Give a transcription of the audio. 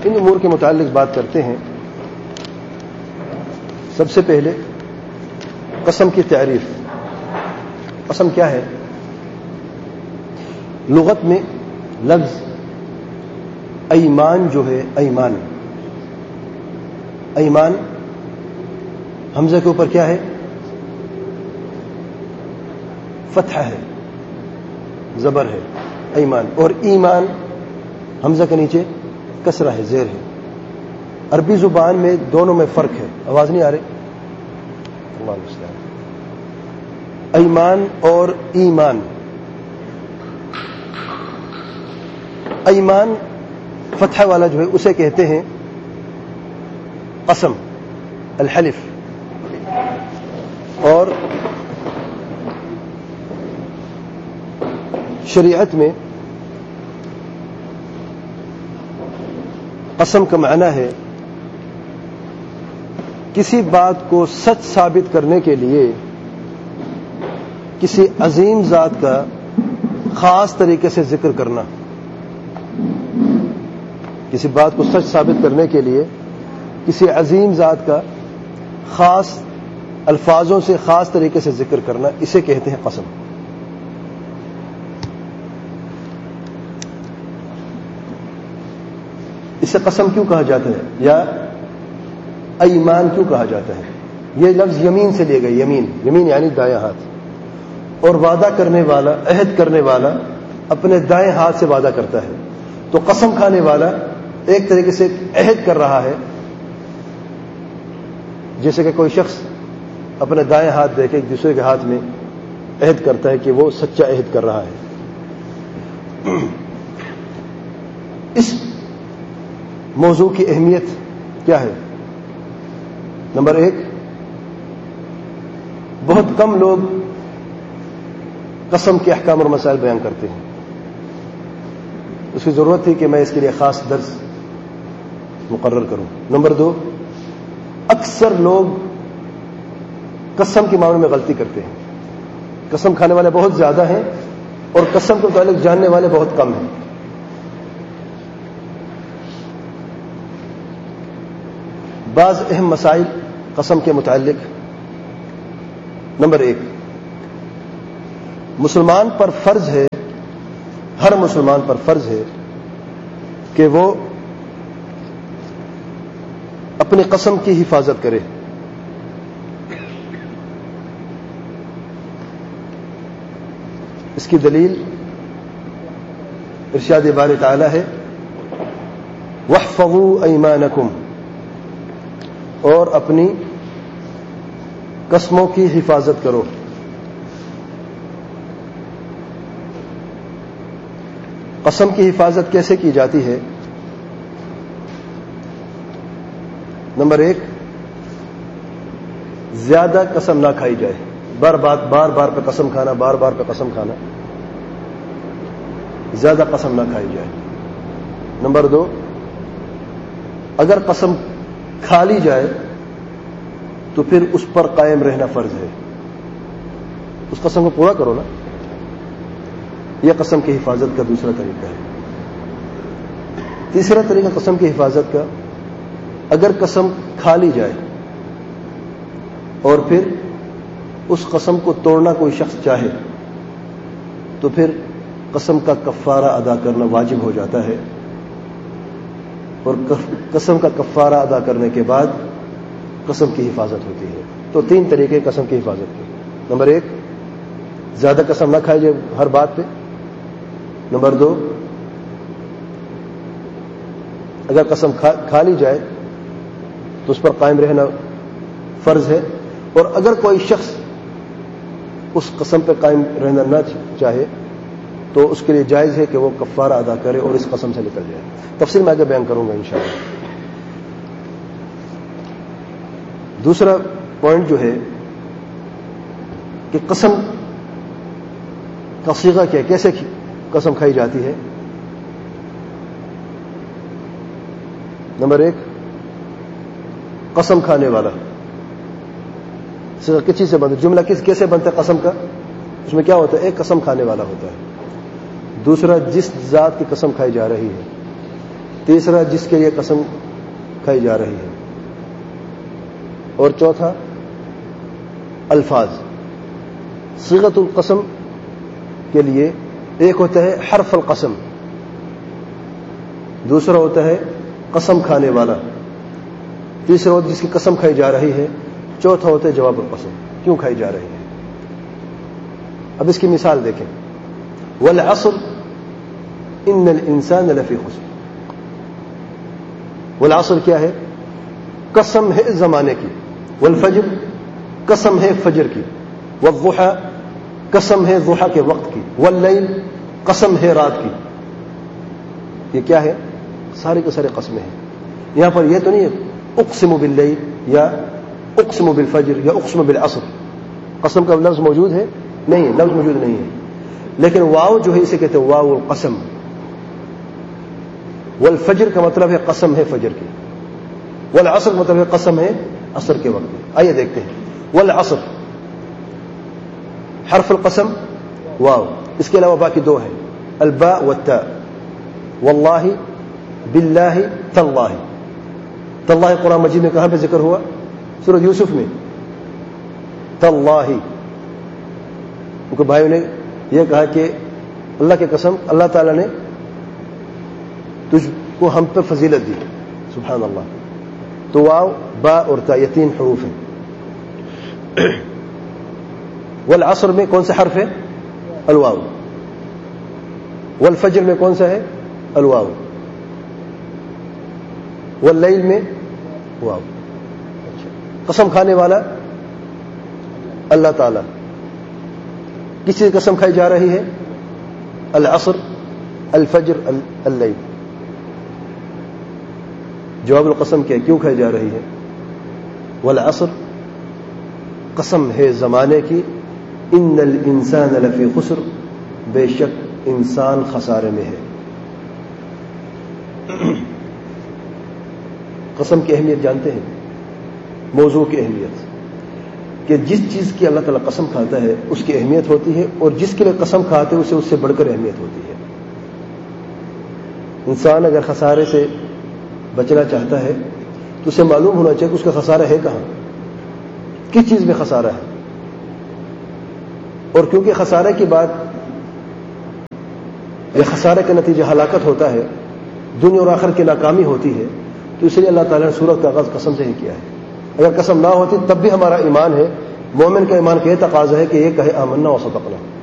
ان امور کے متعلق بات کرتے ہیں. سب سے پہلے قسم کی تعریف. قسم کیا ہے؟ لغت میں لفظ ایمان جو ہے، ایمان حمزہ کے اوپر کیا ہے؟ فتح ہے، زبر ہے، ایمان. اور ایمان حمزہ کے نیچے کسرہ ہے، زیر ہے. عربی زبان میں دونوں میں فرق ہے. آواز نہیں آ رہی؟ اللہ المستعان. ایمان اور ایمان. ایمان فتح والا جو ہے اسے کہتے ہیں قسم، الحلف. اور شریعت میں قسم کا معنی ہے کسی بات کو سچ ثابت کرنے کے لیے کسی عظیم ذات کا خاص طریقے سے ذکر کرنا. کسی بات کو سچ ثابت کرنے کے لیے کسی عظیم ذات کا خاص الفاظوں سے خاص طریقے سے ذکر کرنا، اسے کہتے ہیں قسم. اسے قسم کیوں کہا جاتا ہے یا ایمان کیوں کہا جاتا ہے؟ یہ لفظ یمین سے لیے گئے. یمین یعنی دایاں ہاتھ. اور وعدہ کرنے والا، عہد کرنے والا اپنے دائیں ہاتھ سے وعدہ کرتا ہے. تو قسم کھانے والا ایک طریقے سے عہد کر رہا ہے، جیسے کہ کوئی شخص اپنے دائیں ہاتھ دے کے ایک دوسرے کے ہاتھ میں عہد کرتا ہے کہ وہ سچا عہد کر رہا ہے. اس موضوع کی اہمیت کیا ہے؟ نمبر 1، بہت کم لوگ قسم کے احکام اور مسائل بیان کرتے ہیں. اس کی ضرورت تھی کہ میں اس کے لیے خاص درس مقرر کروں. نمبر 2، اکثر لوگ قسم کے معاملے میں غلطی کرتے ہیں. قسم کھانے والے بہت زیادہ ہیں اور قسم کے متعلق جاننے والے بہت کم ہیں. بعض اہم مسائل قسم کے متعلق. نمبر 1، مسلمان پر فرض ہے، ہر مسلمان پر فرض ہے کہ وہ اپنی قسم کی حفاظت کرے. اس کی دلیل ارشاد باری تعالی ہے وَاحْفَظُوا أَيْمَانَكُمْ، اور اپنی قسموں کی حفاظت کرو. قسم کی حفاظت کیسے کی جاتی ہے؟ نمبر 1، زیادہ قسم نہ کھائی جائے. بار بار پہ قسم کھانا، بار پہ قسم کھانا، زیادہ قسم نہ کھائی جائے. نمبر 2، اگر قسم کھا لی جائے تو پھر اس پر قائم رہنا فرض ہے. اس قسم کو پورا کرو نا. یہ قسم کی حفاظت کا دوسرا طریقہ ہے. تیسرا طریقہ قسم کی حفاظت کا، اگر قسم کھا لی جائے اور پھر اس قسم کو توڑنا کوئی شخص چاہے تو پھر قسم کا کفارہ ادا کرنا واجب ہو جاتا ہے. اور قسم کا کفارہ ادا کرنے کے بعد قسم کی حفاظت ہوتی ہے. تو 3 طریقے قسم کی حفاظت کے. نمبر 1، زیادہ قسم نہ کھائی جائے ہر بات پہ. نمبر 2، اگر قسم کھا لی جائے تو اس پر قائم رہنا فرض ہے. اور اگر کوئی شخص اس قسم پہ قائم رہنا نہ چاہے تو اس کے لیے جائز ہے کہ وہ کفارہ ادا کرے اور اس قسم سے نکل جائے. تفصیل میں آگے بیان کروں گا انشاءاللہ. دوسرا پوائنٹ جو ہے کہ قسم کا صیغہ کیا ہے، کیسے قسم کھائی جاتی ہے. نمبر 1، قسم کھانے والا. صیغہ کس چیز سے بنتا ہے؟ جملہ کیسے بنتا ہے قسم کا؟ اس میں کیا ہوتا ہے؟ ایک قسم کھانے والا ہوتا ہے. دوسرا، جس ذات کی قسم کھائی جا رہی ہے تیسرا جس کے لیے قسم کھائی جا رہی ہے، اور چوتھا الفاظ۔ صیغۃ القسم کے لیے ایک ہوتا ہے حرف القسم، دوسرا ہوتا ہے قسم کھانے والا، تیسرا ہوتا ہے جس کی قسم کھائی جا رہی ہے، چوتھا ہوتا ہے جواب القسم، کیوں کھائی جا رہی ہے۔ اب اس کی مثال دیکھیں، والعصر ان الانسان لفی خسر۔ والعصر کیا ہے؟ قسم ہے زمانے کی، والفجر قسم ہے فجر کی، والضحى قسم ہے ضحى کے وقت کی، واللیل قسم ہے رات کی۔ یہ کیا ہے؟ سارے کے سارے قسمیں ہیں۔ یہاں پر یہ تو نہیں ہے اقسم باللیل یا اقسم بالفجر یا اقسم بالعصر، قسم کا لفظ موجود ہے؟ نہیں ہے، لفظ موجود نہیں ہے، لیکن واو جو ہے اسے کہتے ہیں واو القسم۔ والفجر کا مطلب ہے قسم ہے فجر کی، والعصر کا مطلب ہے قسم ہے عصر کے وقت کی۔ آئیے دیکھتے ہیں، والعصر حرف القسم واو، اس کے علاوہ باقی دو ہیں، الباء والتاء، واللہ باللہ تاللہ۔ تاللہ قرآن مجید میں کہاں پہ ذکر ہوا؟ سورۃ یوسف میں، تاللہ۔ کیونکہ بھائیوں نے یہ کہا کہ اللہ کی قسم، اللہ تعالیٰ نے تجھ کو ہم پہ فضیلت دی، سبحان اللہ۔ تو واو با اور تا یہ تین حروف ہیں۔ والعصر میں کون سا حرف ہے؟ الواو۔ والفجر میں کون سا ہے؟ الواو۔ واللیل میں واو۔ قسم کھانے والا اللہ تعالی، کسی کی قسم کھائی جا رہی ہے؟ العصر، الفجر، اللیل۔ جواب القسم کیا، کیوں کھائی جا رہی ہے؟ والعصر قسم ہے زمانے کی، ان الانسان لفی خسر، بے شک انسان خسارے میں ہے۔ قسم کی اہمیت جانتے ہیں؟ موضوع کی اہمیت، کہ جس چیز کی اللہ تعالیٰ قسم کھاتا ہے اس کی اہمیت ہوتی ہے، اور جس کے لیے قسم کھاتے ہیں اسے اس سے بڑھ کر اہمیت ہوتی ہے۔ انسان اگر خسارے سے بچنا چاہتا ہے تو اسے معلوم ہونا چاہیے کہ اس کا خسارہ ہے کہاں، کس چیز میں خسارہ ہے۔ اور کیونکہ خسارے کی بات یا خسارے کا نتیجہ ہلاکت ہوتا ہے، دنیا اور آخرت کی ناکامی ہوتی ہے، تو اس لیے اللہ تعالیٰ نے سورۃ کا آغاز قسم سے ہی کیا ہے۔ اگر قسم نہ ہوتی تب بھی ہمارا ایمان ہے، مومن کا ایمان کا یہ تقاضا ہے کہ یہ کہے آمنا و صدقنا۔